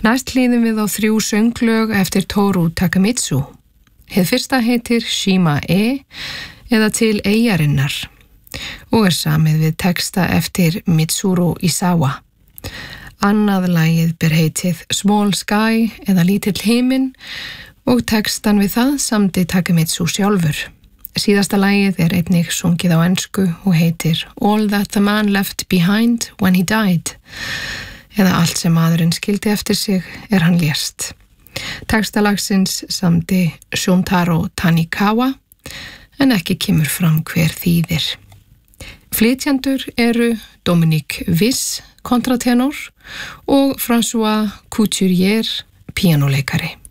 Næst hlýðum við á 3 sönglög eftir Toru Takemitsu. Hið fyrsta heitir Shima eða Til eyjarinnar og samið við texta eftir Mitsuru Isawa. Annað lagið ber heitið Small Sky eða Lítill himinn og textan við það samdi Takemitsu sjálfur. Síðasta lagið einnig sungið á ensku og heitir All That the Man Left Behind When He Died eða Allt sem maðurinn skildi eftir sig hann lést. Texta lagsins samdi Shuntaro Tanikawa en ekki kemur fram hver þýðir. Flytjendur eru Dominique Viss, kontratenor og François Couturier, píanóleikari.